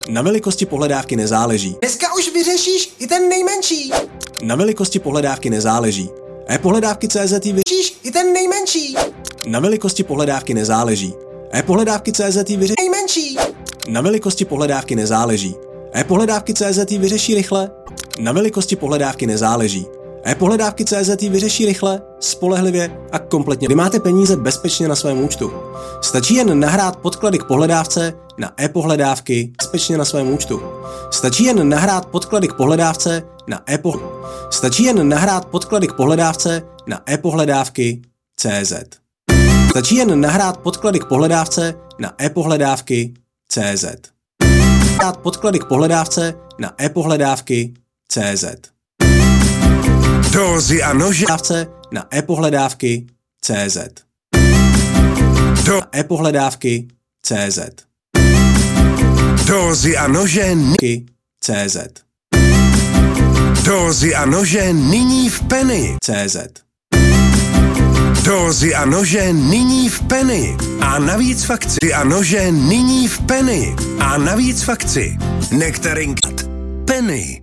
Na velikosti pohledávky nezáleží. Dneska už vyřešíš i ten nejmenší. Na velikosti pohledávky nezáleží. E-pohledávky.cz ji Vyřešíš i ten nejmenší. Na velikosti pohledávky nezáleží. E-pohledávky.cz ji vyřeší Nejmenší. Na velikosti pohledávky nezáleží. E-pohledávky.cz ji vyřeší rychle. Na velikosti pohledávky nezáleží. E-pohledávky.cz ji vyřeší rychle, spolehlivě a kompletně. Kdy máte peníze bezpečně na svém účtu. Stačí jen nahrát podklady k pohledávce na e-pohledávky bezpečně na svém účtu. Stačí jen nahrát podklady k pohledávce na Stačí jen nahrát podklady k pohledávce na e-pohledávky.cz. Stačí jen nahrát podklady k pohledávce na e-pohledávky.cz. Nahrát podklady k pohledávce na e-pohledávky.cz. Dózy a nože Na e-pohledávky.cz. Do e-pohledávky.cz. Dózy a nože CZ. Dózy a nože nyní v Penny. CZ. Dózy a nože nyní v Penny. A navíc v akci. A nože nyní v Penny. A navíc v akci. Nektarinkat. Penny.